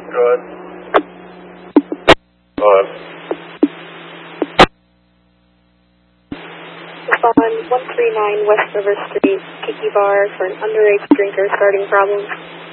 Go ahead. Go ahead. On 139 West River Street, Tiki Bar for an underage drinker starting problems.